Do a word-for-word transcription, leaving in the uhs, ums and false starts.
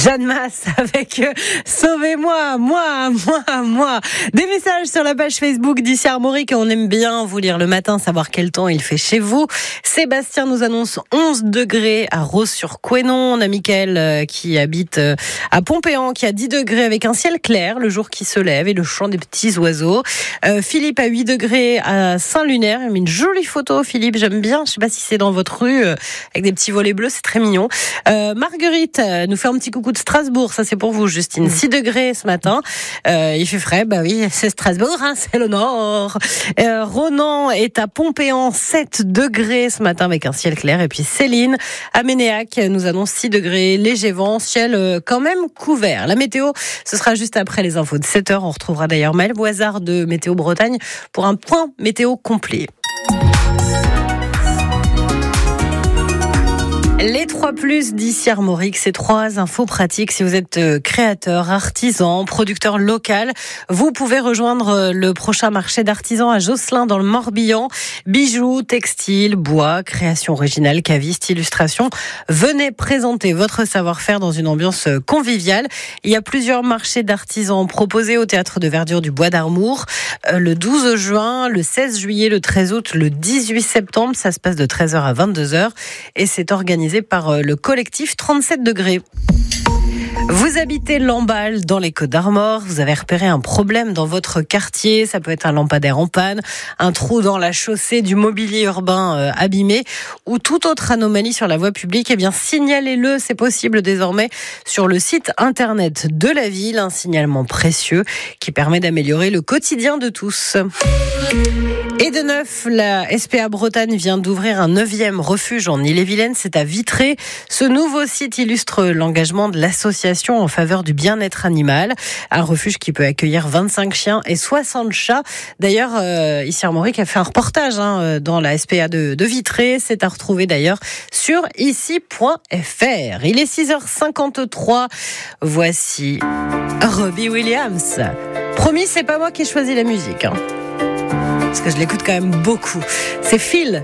Jeanne Masse avec euh, Sauvez-moi, moi, moi, moi. Des messages sur la page Facebook d'Ici Armorique. On aime bien vous lire le matin, savoir quel temps il fait chez vous. Sébastien nous annonce onze degrés à Rose-sur-Couesnon. On a Mickaël euh, qui habite euh, à Pompéan, qui a dix degrés avec un ciel clair, le jour qui se lève et le chant des petits oiseaux. Euh, Philippe a huit degrés à Saint-Lunaire. Il a mis une jolie photo, Philippe, j'aime bien. Je sais pas si c'est dans votre rue, euh, avec des petits volets bleus, c'est très mignon. Euh, Marguerite euh, nous fait un petit coucou de Strasbourg, ça c'est pour vous, Justine. six degrés ce matin. Euh, il fait frais, bah oui, c'est Strasbourg, hein, c'est le nord. Euh, Ronan est à Pompéan, sept degrés ce matin avec un ciel clair. Et puis Céline à Ménéac nous annonce six degrés, léger vent, ciel euh, quand même couvert. La météo, ce sera juste après les infos de sept heures. On retrouvera d'ailleurs Maël Boisard de Météo Bretagne pour un point météo complet. Les trois plus d'Ici Armorique, c'est trois infos pratiques. Si vous êtes créateur, artisan, producteur local, vous pouvez rejoindre le prochain marché d'artisans à Josselin dans le Morbihan. Bijoux, textiles, bois, création originale, caviste, illustration. Venez présenter votre savoir-faire dans une ambiance conviviale. Il y a plusieurs marchés d'artisans proposés au Théâtre de Verdure du Bois d'Armour. Le douze juin, le seize juillet, le treize août, le dix-huit septembre. Ça se passe de treize heures à vingt-deux heures et c'est organisé par le collectif trente-sept degrés. Vous habitez Lamballe dans les Côtes d'Armor, vous avez repéré un problème dans votre quartier, ça peut être un lampadaire en panne, un trou dans la chaussée, du mobilier urbain euh, abîmé ou toute autre anomalie sur la voie publique, eh bien signalez-le, c'est possible désormais sur le site internet de la ville, un signalement précieux qui permet d'améliorer le quotidien de tous. Et de neuf, la S P A Bretagne vient d'ouvrir un neuvième refuge en Ille-et-Vilaine, c'est à Vitré. Ce nouveau site illustre l'engagement de l'association en faveur du bien-être animal. Un refuge qui peut accueillir vingt-cinq chiens et soixante chats. D'ailleurs, euh, Ici Armorique a fait un reportage hein, dans la S P A de, de Vitré. C'est à retrouver d'ailleurs sur ici point f r. Il est six heures cinquante-trois. Voici Robbie Williams. Promis, c'est pas moi qui ai choisi la musique. Hein. Parce que je l'écoute quand même beaucoup. C'est Phil.